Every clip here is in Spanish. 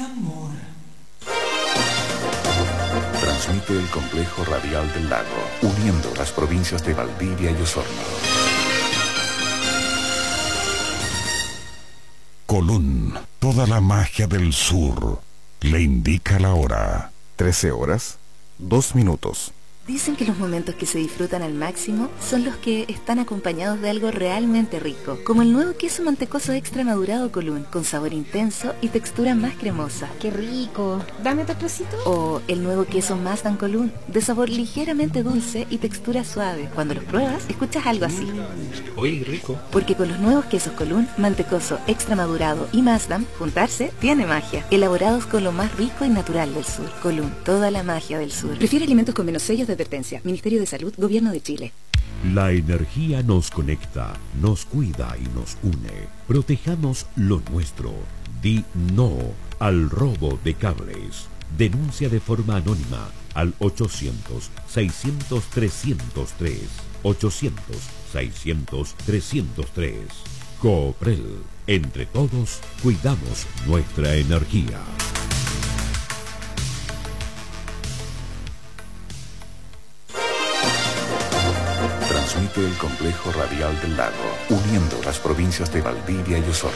amor. Transmite el Complejo Radial del Lago, uniendo las provincias de Valdivia y Osorno. Colún, toda la magia del sur, le indica la hora. 13 horas, 2 minutos. Dicen que los momentos que se disfrutan al máximo son los que están acompañados de algo realmente rico, como el nuevo queso mantecoso extra madurado Colún, con sabor intenso y textura más cremosa. ¡Qué rico! ¿Dame otro trocito? O el nuevo queso Mazdan Colún, de sabor ligeramente dulce y textura suave. Cuando los pruebas, escuchas algo así. ¡Uy, rico! Porque con los nuevos quesos Colún, mantecoso extra madurado y Mazdan, juntarse tiene magia. Elaborados con lo más rico y natural del sur. Colún, toda la magia del sur. Prefiere alimentos con menos sellos de advertencia. Ministerio de Salud, Gobierno de Chile. La energía nos conecta, nos cuida y nos une. Protejamos lo nuestro. Di no al robo de cables. Denuncia de forma anónima al 800-600-303. 800-600-303. Cooprel. Entre todos, cuidamos nuestra energía. Transmite el Complejo Radial del Lago, uniendo las provincias de Valdivia y Osorno.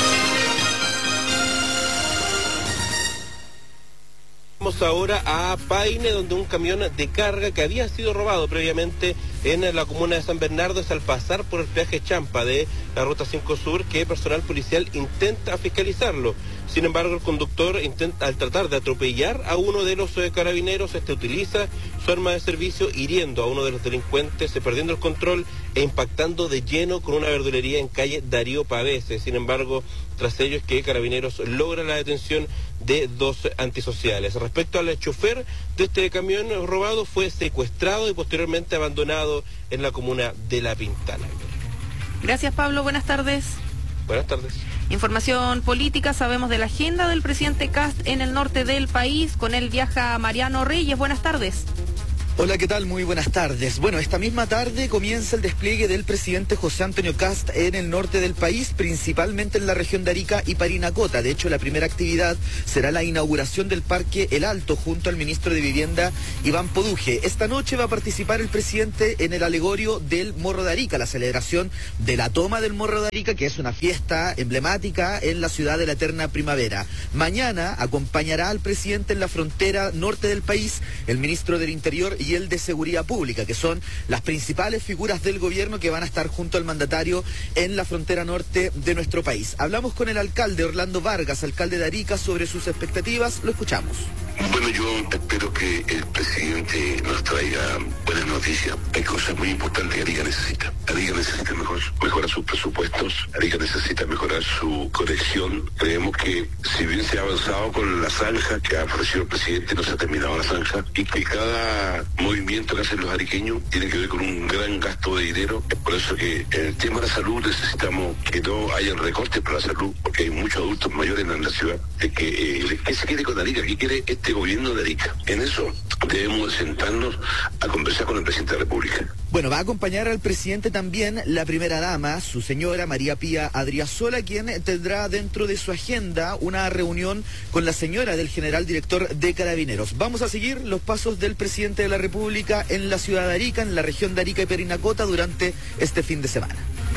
Vamos ahora a Paine, donde un camión de carga que había sido robado previamente en la comuna de San Bernardo es al pasar por el peaje Champa de la Ruta 5 Sur, que personal policial intenta fiscalizarlo. Sin embargo, el conductor al tratar de atropellar a uno de los carabineros, utiliza su arma de servicio, hiriendo a uno de los delincuentes, perdiendo el control e impactando de lleno con una verdulería en calle Darío Pavese. Sin embargo, tras ello es que Carabineros logra la detención de 2 antisociales. Respecto al chofer de este camión robado, fue secuestrado y posteriormente abandonado en la comuna de La Pintana. Gracias, Pablo. Buenas tardes. Buenas tardes. Información política, sabemos de la agenda del presidente Kast en el norte del país. Con él viaja Mariano Reyes. Buenas tardes. Hola, ¿qué tal? Muy buenas tardes. Bueno, esta misma tarde comienza el despliegue del presidente José Antonio Kast en el norte del país, principalmente en la región de Arica y Parinacota. De hecho, la primera actividad será la inauguración del Parque El Alto junto al ministro de Vivienda, Iván Poduje. Esta noche va a participar el presidente en el alegorio del Morro de Arica, la celebración de la toma del Morro de Arica, que es una fiesta emblemática en la ciudad de la eterna primavera. Mañana acompañará al presidente en la frontera norte del país el ministro del Interior y el de Seguridad Pública, que son las principales figuras del gobierno que van a estar junto al mandatario en la frontera norte de nuestro país. Hablamos con el alcalde Orlando Vargas, alcalde de Arica, sobre sus expectativas. Lo escuchamos. Bueno, yo espero que el presidente nos traiga buenas noticias. Hay cosas muy importantes que Arica necesita. Arica necesita mejorar sus presupuestos. Arica necesita mejorar su conexión. Creemos que si bien se ha avanzado con la zanja que ha ofrecido el presidente, no se ha terminado la zanja, y que cada movimiento que hacen los ariqueños tiene que ver con un gran gasto de dinero. Es por eso que en el tema de la salud necesitamos que no haya recortes para la salud, porque hay muchos adultos mayores en la ciudad. ¿Qué se quiere con Arica? ¿Qué quiere este gobierno de Arica? En eso debemos sentarnos a conversar con el presidente de la República. Bueno, va a acompañar al presidente también la primera dama, su señora María Pía Adriasola, quien tendrá dentro de su agenda una reunión con la señora del general director de Carabineros. Vamos a seguir los pasos del presidente de la República en la ciudad de Arica, en la región de Arica y Parinacota durante este fin de semana.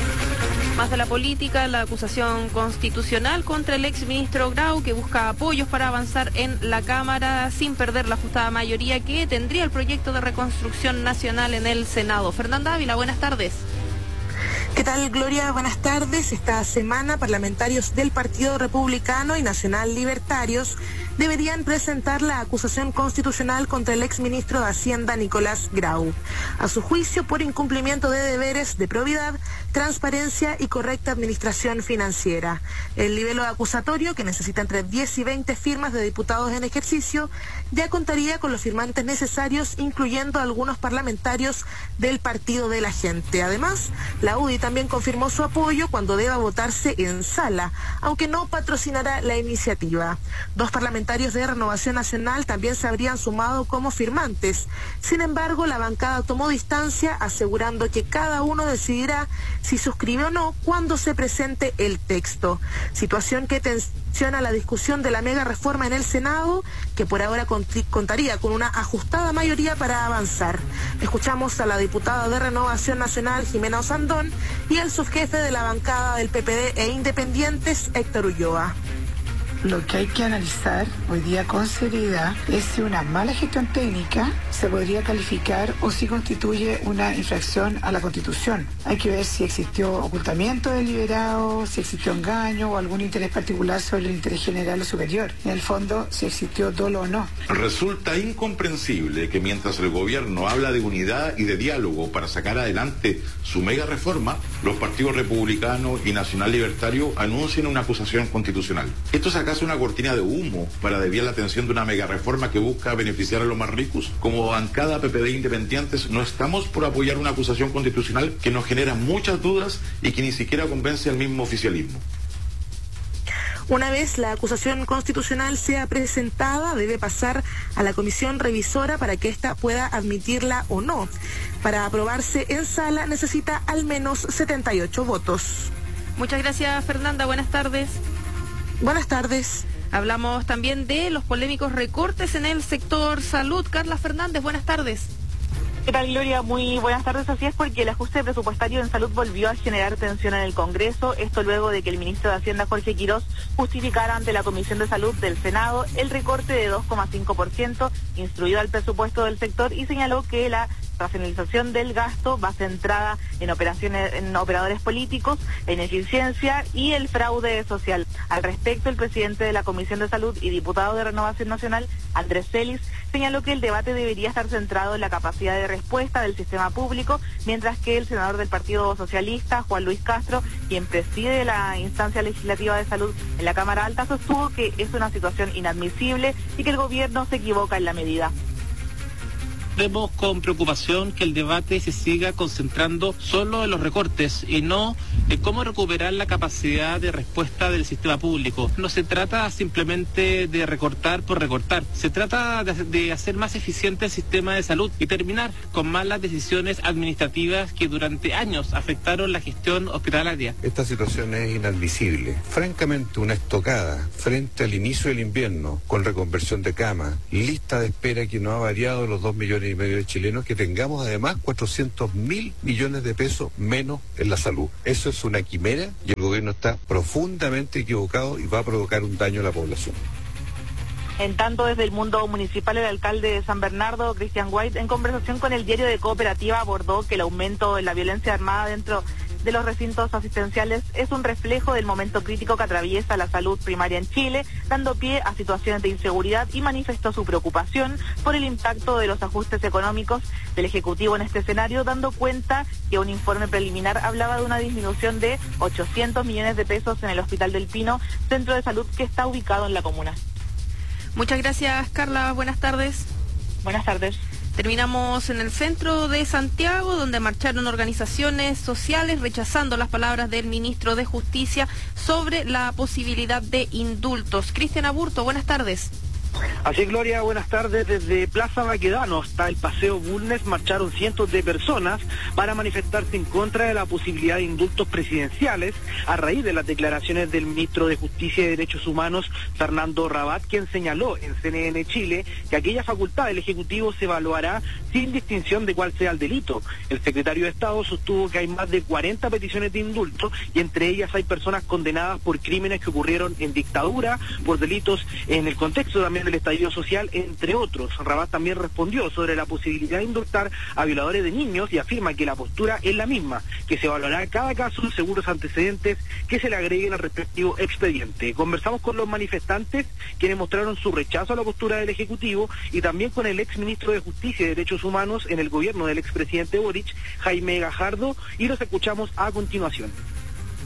Más de la política, la acusación constitucional contra el exministro Grau, que busca apoyos para avanzar en la Cámara sin perder la ajustada mayoría que tendría el proyecto de reconstrucción nacional en el Senado. Fernanda Ávila, buenas tardes. ¿Qué tal, Gloria? Buenas tardes. Esta semana, parlamentarios del Partido Republicano y Nacional Libertarios deberían presentar la acusación constitucional contra el exministro de Hacienda, Nicolás Grau, a su juicio por incumplimiento de deberes de probidad, transparencia y correcta administración financiera. El libelo acusatorio, que necesita entre 10 y 20 firmas de diputados en ejercicio, ya contaría con los firmantes necesarios, incluyendo algunos parlamentarios del Partido de la Gente. Además, la UDI también confirmó su apoyo cuando deba votarse en sala, aunque no patrocinará la iniciativa. 2 parlamentarios de Renovación Nacional también se habrían sumado como firmantes. Sin embargo, la bancada tomó distancia, asegurando que cada uno decidirá si suscribe o no cuando se presente el texto. Situación que tensiona la discusión de la mega reforma en el Senado, que por ahora contaría con una ajustada mayoría para avanzar. Escuchamos a la diputada de Renovación Nacional, Jimena Osandón, y el subjefe de la bancada del PPD e Independientes, Héctor Ulloa. Lo que hay que analizar hoy día con seriedad es si una mala gestión técnica se podría calificar o si constituye una infracción a la Constitución. Hay que ver si existió ocultamiento deliberado, si existió engaño o algún interés particular sobre el interés general o superior. En el fondo, si existió dolo o no. Resulta incomprensible que mientras el gobierno habla de unidad y de diálogo para sacar adelante su mega reforma, los partidos republicano y nacional libertario anuncien una acusación constitucional. Esto es acaso una cortina de humo para desviar la atención de una mega reforma que busca beneficiar a los más ricos. Como bancada PPD Independientes no estamos por apoyar una acusación constitucional que nos genera muchas dudas y que ni siquiera convence al mismo oficialismo. Una vez la acusación constitucional sea presentada, debe pasar a la comisión revisora para que ésta pueda admitirla o no. Para aprobarse en sala necesita al menos 78 votos. Muchas gracias, Fernanda. Buenas tardes. Buenas tardes. Hablamos también de los polémicos recortes en el sector salud. Carla Fernández, buenas tardes. ¿Qué tal, Gloria? Muy buenas tardes. Así es, porque el ajuste presupuestario en salud volvió a generar tensión en el Congreso. Esto luego de que el ministro de Hacienda, Jorge Quirós, justificara ante la Comisión de Salud del Senado el recorte de 2,5% instruido al presupuesto del sector y señaló que la racionalización del gasto va centrada en operadores políticos, en eficiencia y el fraude social. Al respecto, el presidente de la Comisión de Salud y diputado de Renovación Nacional, Andrés Celis, señaló que el debate debería estar centrado en la capacidad de respuesta del sistema público, mientras que el senador del Partido Socialista, Juan Luis Castro, quien preside la instancia legislativa de salud en la Cámara Alta, sostuvo que es una situación inadmisible y que el gobierno se equivoca en la medida. Vemos con preocupación que el debate se siga concentrando solo en los recortes y no en cómo recuperar la capacidad de respuesta del sistema público. No se trata simplemente de recortar por recortar, se trata de hacer más eficiente el sistema de salud y terminar con malas decisiones administrativas que durante años afectaron la gestión hospitalaria. Esta situación es inadmisible. Francamente, una estocada frente al inicio del invierno, con reconversión de camas, lista de espera que no ha variado los 2,5 millones de chilenos, que tengamos además 400.000 millones de pesos menos en la salud. Eso es una quimera y el gobierno está profundamente equivocado y va a provocar un daño a la población. En tanto, desde el mundo municipal, el alcalde de San Bernardo, Christian White, en conversación con el diario de Cooperativa, abordó que el aumento en la violencia armada dentro de los recintos asistenciales es un reflejo del momento crítico que atraviesa la salud primaria en Chile, dando pie a situaciones de inseguridad, y manifestó su preocupación por el impacto de los ajustes económicos del Ejecutivo en este escenario, dando cuenta que un informe preliminar hablaba de una disminución de 800 millones de pesos en el Hospital del Pino, centro de salud que está ubicado en la comuna. Muchas gracias, Carla. Buenas tardes. Buenas tardes. Terminamos en el centro de Santiago, donde marcharon organizaciones sociales rechazando las palabras del ministro de Justicia sobre la posibilidad de indultos. Cristian Aburto, buenas tardes. Así, Gloria, buenas tardes. Desde Plaza Baquedano hasta el Paseo Bulnes marcharon cientos de personas para manifestarse en contra de la posibilidad de indultos presidenciales a raíz de las declaraciones del ministro de Justicia y Derechos Humanos, Fernando Rabat, quien señaló en CNN Chile que aquella facultad del Ejecutivo se evaluará sin distinción de cuál sea el delito. El secretario de Estado sostuvo que hay más de 40 peticiones de indulto y entre ellas hay personas condenadas por crímenes que ocurrieron en dictadura, por delitos en el contexto también del estallido social, entre otros. Rabat también respondió sobre la posibilidad de indultar a violadores de niños y afirma que la postura es la misma, que se evaluará cada caso según los antecedentes que se le agreguen al respectivo expediente. Conversamos con los manifestantes, quienes mostraron su rechazo a la postura del Ejecutivo, y también con el exministro de Justicia y Derechos Humanos en el gobierno del expresidente Boric, Jaime Gajardo, y los escuchamos a continuación.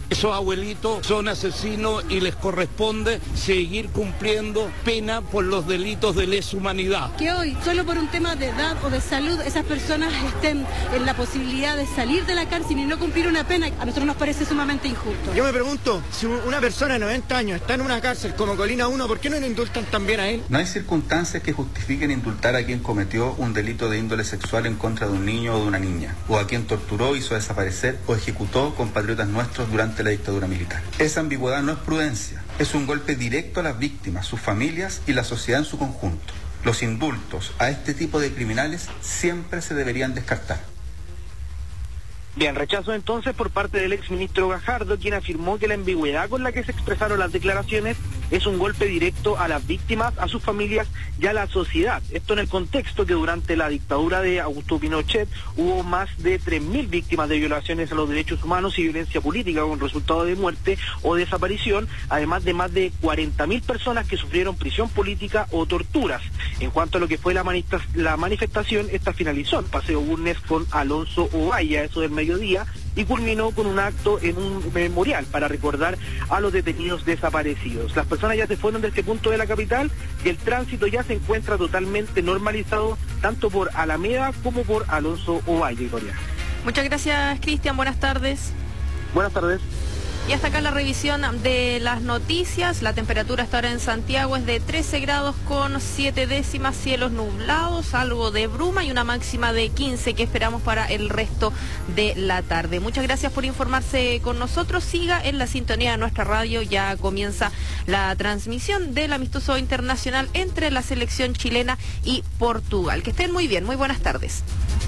Esos abuelitos son asesinos y les corresponde seguir cumpliendo pena por los delitos de lesa humanidad. Que hoy, solo por un tema de edad o de salud, esas personas estén en la posibilidad de salir de la cárcel y no cumplir una pena, a nosotros nos parece sumamente injusto. Yo me pregunto, si una persona de 90 años está en una cárcel como Colina 1, ¿por qué no le indultan también a él? No hay circunstancias que justifiquen indultar a quien cometió un delito de índole sexual en contra de un niño o de una niña, o a quien torturó, hizo desaparecer o ejecutó compatriotas nuestros durante la dictadura militar. Esa ambigüedad no es prudencia, es un golpe directo a las víctimas, sus familias y la sociedad en su conjunto. Los indultos a este tipo de criminales siempre se deberían descartar. Bien, rechazo entonces por parte del exministro Gajardo, quien afirmó que la ambigüedad con la que se expresaron las declaraciones es un golpe directo a las víctimas, a sus familias y a la sociedad. Esto en el contexto que durante la dictadura de Augusto Pinochet hubo más de 3.000 víctimas de violaciones a los derechos humanos y violencia política con resultado de muerte o desaparición, además de más de 40.000 personas que sufrieron prisión política o torturas. En cuanto a lo que fue la manifestación, esta finalizó en Paseo Bulnes con Alonso Ovalle, eso del mediodía, y culminó con un acto en un memorial para recordar a los detenidos desaparecidos. Las personas ya se fueron de este punto de la capital y el tránsito ya se encuentra totalmente normalizado tanto por Alameda como por Alonso Ovalle, Gloria. Muchas gracias, Cristian. Buenas tardes. Buenas tardes. Y hasta acá la revisión de las noticias. La temperatura hasta ahora en Santiago es de 13 grados con 7 décimas, cielos nublados, algo de bruma y una máxima de 15 que esperamos para el resto de la tarde. Muchas gracias por informarse con nosotros. Siga en la sintonía de nuestra radio. Ya comienza la transmisión del amistoso internacional entre la selección chilena y Portugal. Que estén muy bien. Muy buenas tardes.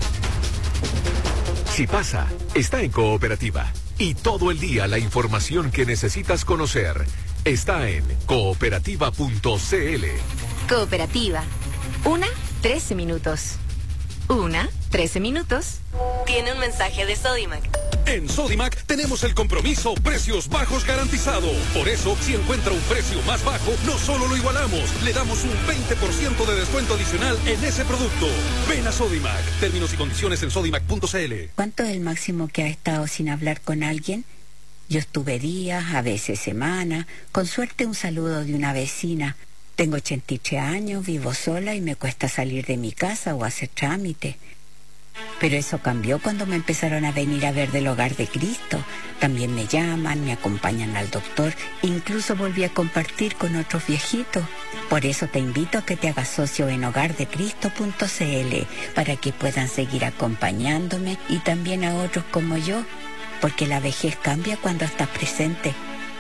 Si pasa, está en Cooperativa. Y todo el día la información que necesitas conocer está en cooperativa.cl. Cooperativa. 13 minutos. 13 minutos. Tiene un mensaje de Sodimac. En Sodimac tenemos el compromiso precios bajos garantizado. Por eso, si encuentra un precio más bajo, no solo lo igualamos, le damos un 20% de descuento adicional en ese producto. Ven a Sodimac. Términos y condiciones en sodimac.cl. ¿Cuánto es el máximo que ha estado sin hablar con alguien? Yo estuve días, a veces semanas, con suerte un saludo de una vecina. Tengo 83 años, vivo sola y me cuesta salir de mi casa o hacer trámite. Pero eso cambió cuando me empezaron a venir a ver del Hogar de Cristo. También me llaman, me acompañan al doctor, incluso volví a compartir con otros viejitos. Por eso te invito a que te hagas socio en hogardecristo.cl para que puedan seguir acompañándome y también a otros como yo, porque la vejez cambia cuando estás presente.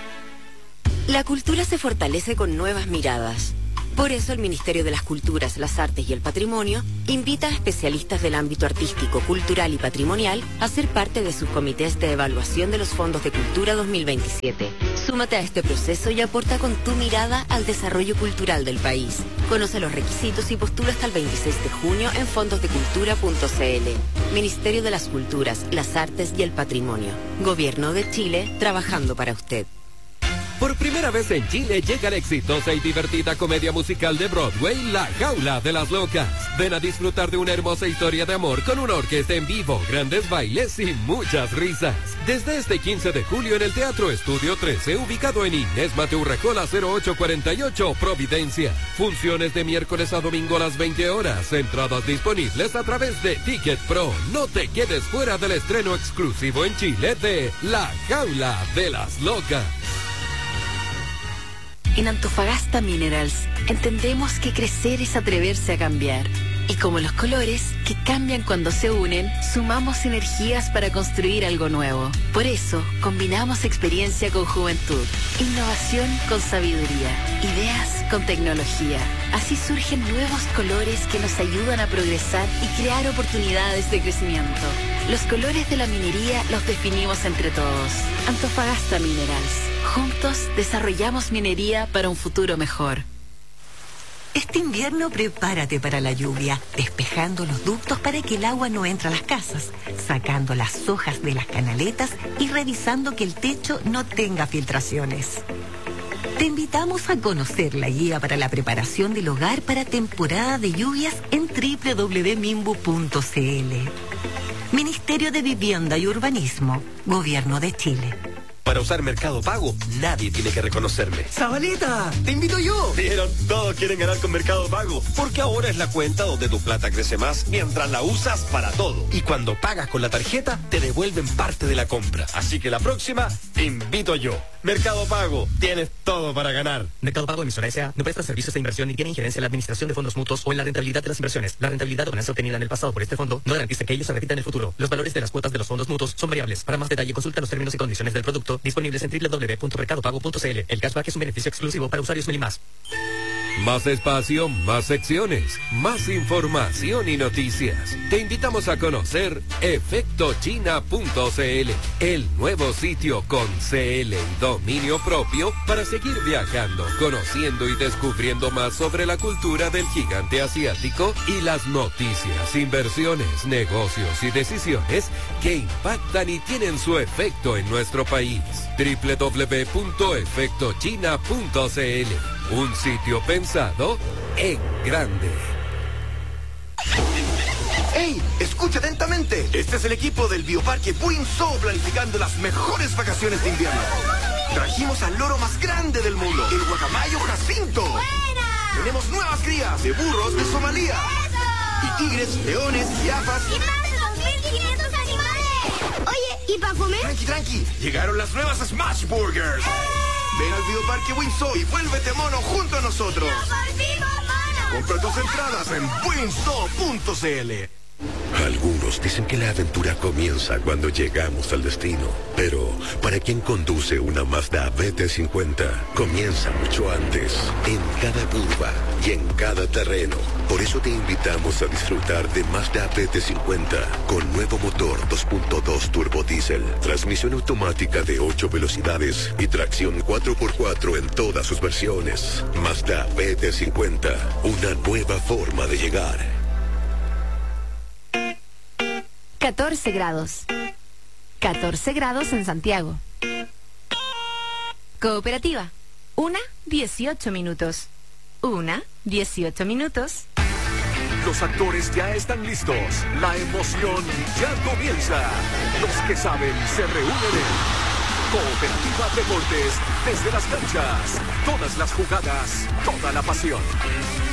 La cultura se fortalece con nuevas miradas. Por eso el Ministerio de las Culturas, las Artes y el Patrimonio invita a especialistas del ámbito artístico, cultural y patrimonial a ser parte de sus comités de evaluación de los fondos de cultura 2027. Súmate a este proceso y aporta con tu mirada al desarrollo cultural del país. Conoce los requisitos y postula hasta el 26 de junio en fondosdecultura.cl. Ministerio de las Culturas, las Artes y el Patrimonio. Gobierno de Chile, trabajando para usted. Por primera vez en Chile llega la exitosa y divertida comedia musical de Broadway, La Jaula de las Locas. Ven a disfrutar de una hermosa historia de amor con una orquesta en vivo, grandes bailes y muchas risas. Desde este 15 de julio en el Teatro Estudio 13, ubicado en Inés Mateo Urracola 0848, Providencia. Funciones de miércoles a domingo a las 20 horas. Entradas disponibles a través de Ticket Pro. No te quedes fuera del estreno exclusivo en Chile de La Jaula de las Locas. En Antofagasta Minerals entendemos que crecer es atreverse a cambiar. Y como los colores, que cambian cuando se unen, sumamos energías para construir algo nuevo. Por eso, combinamos experiencia con juventud, innovación con sabiduría, ideas con tecnología. Así surgen nuevos colores que nos ayudan a progresar y crear oportunidades de crecimiento. Los colores de la minería los definimos entre todos. Antofagasta Minerals. Juntos desarrollamos minería para un futuro mejor. Este invierno prepárate para la lluvia, despejando los ductos para que el agua no entre a las casas, sacando las hojas de las canaletas y revisando que el techo no tenga filtraciones. Te invitamos a conocer la guía para la preparación del hogar para temporada de lluvias en www.mimbu.cl. Ministerio de Vivienda y Urbanismo, Gobierno de Chile. Para usar Mercado Pago, nadie tiene que reconocerme. ¡Zabaleta! ¡Te invito yo! Vieron, todos quieren ganar con Mercado Pago, porque ahora es la cuenta donde tu plata crece más mientras la usas para todo. Y cuando pagas con la tarjeta, te devuelven parte de la compra. Así que la próxima, te invito yo. Mercado Pago, tienes todo para ganar. Mercado Pago Emisora S.A. no presta servicios de inversión ni tiene injerencia en la administración de fondos mutuos o en la rentabilidad de las inversiones. La rentabilidad o ganancia obtenida en el pasado por este fondo no garantiza que ello se repita en el futuro. Los valores de las cuotas de los fondos mutuos son variables. Para más detalle, consulta los términos y condiciones del producto disponibles en www.mercadopago.cl. El cashback es un beneficio exclusivo para usuarios Melimás. Más espacio, más secciones, más información y noticias. Te invitamos a conocer efectochina.cl, el nuevo sitio con CL y dominio propio para seguir viajando, conociendo y descubriendo más sobre la cultura del gigante asiático y las noticias, inversiones, negocios y decisiones que impactan y tienen su efecto en nuestro país. www.efectochina.cl, un sitio pensado en grande. ¡Ey! Escucha atentamente. Este es el equipo del Bioparque Windsor planificando las mejores vacaciones de invierno. Trajimos al loro más grande del mundo, el guacamayo Jacinto. ¡Buena! Tenemos nuevas crías de burros de Somalia. ¡Eso! Y tigres, leones, jirafas. ¡Y más de 2.500 animales! Oye, ¿y para comer? Tranqui. Llegaron las nuevas Smash Burgers. Ven al Bioparque Windsor y vuélvete mono junto a nosotros. ¡Nos volvimos monos! Compra tus entradas en windsor.cl. Algunos dicen que la aventura comienza cuando llegamos al destino, pero para quien conduce una Mazda BT50, comienza mucho antes, en cada curva y en cada terreno. Por eso te invitamos a disfrutar de Mazda BT50 con nuevo motor 2.2 turbo diésel, transmisión automática de 8 velocidades y tracción 4x4 en todas sus versiones. Mazda BT50, una nueva forma de llegar. 14 grados. 14 grados en Santiago. Cooperativa. 1:18 minutos. 1:18 minutos. Los actores ya están listos. La emoción ya comienza. Los que saben se reúnen en Cooperativa Deportes. Desde las canchas, todas las jugadas, toda la pasión.